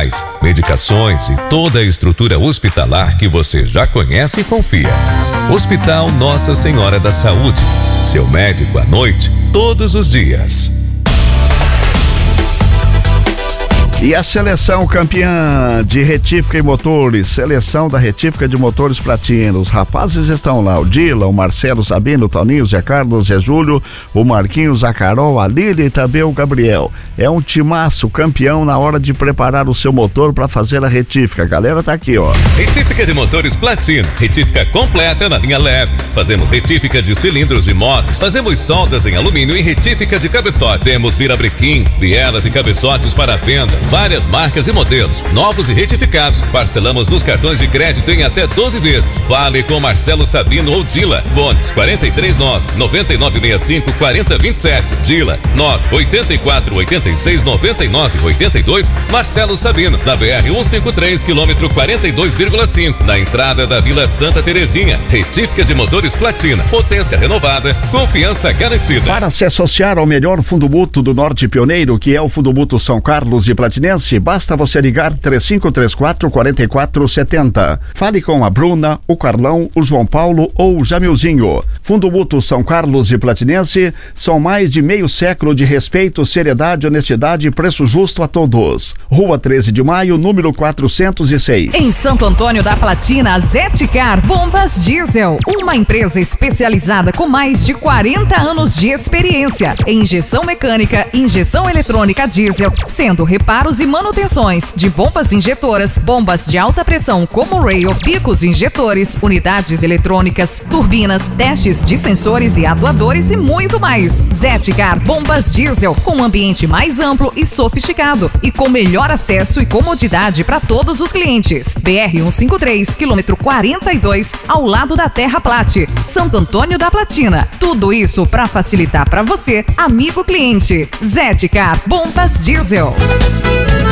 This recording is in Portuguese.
profissionais, medicações e toda a estrutura hospitalar que você já conhece e confia. Hospital Nossa Senhora da Saúde, seu médico à noite, todos os dias. E a seleção campeã de retífica e motores, seleção da retífica de motores Platina. Os rapazes estão lá, o Dila, o Marcelo Sabino, o Toninho, o Zé Carlos, o Zé Júlio, o Marquinhos, a Carol, a Lília e também o Gabriel. É um timaço campeão na hora de preparar o seu motor para fazer a retífica. A galera tá aqui, ó. Retífica de motores Platina, retífica completa na linha leve. Fazemos retífica de cilindros de motos, fazemos soldas em alumínio e retífica de cabeçote. Temos virabrequim, bielas e cabeçotes para venda. Várias marcas e modelos, novos e retificados. Parcelamos nos cartões de crédito em até 12 vezes. Fale com Marcelo Sabino ou Dila. Fones 439-9965-4027. Dila 984-86-99-82. Marcelo Sabino, na BR-153, quilômetro 42,5. Na entrada da Vila Santa Terezinha. Retífica de motores Platina. Potência renovada, confiança garantida. Para se associar ao melhor fundo mútuo do Norte Pioneiro, que é o Fundo Mútuo São Carlos e Platinense, basta você ligar 3534-4470. Fale com a Bruna, o Carlão, o João Paulo ou o Jamilzinho. Fundo Mútuo São Carlos e Platinense são mais de meio século de respeito, seriedade, honestidade e preço justo a todos. Rua 13 de Maio, número 406. Em Santo Antônio da Platina, Zetcar Bombas Diesel, uma empresa especializada com mais de 40 anos de experiência em injeção mecânica, injeção eletrônica diesel, sendo reparos e manutenções de bombas injetoras, bombas de alta pressão como rail, bicos injetores, unidades eletrônicas, turbinas, testes de sensores e atuadores e muito mais. Zetcar Bombas Diesel, com um ambiente mais amplo e sofisticado e com melhor acesso e comodidade para todos os clientes. BR-153, quilômetro 42, ao lado da Terra Plate, Santo Antônio da Platina. Tudo isso para facilitar para você, amigo cliente. Zetcar Bombas Diesel.